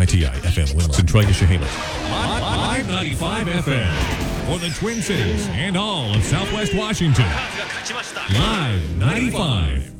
KITI FM Willow, Centralia, Chehalis. Live 95 FM for the Twin Cities and all of Southwest Washington. Live 95.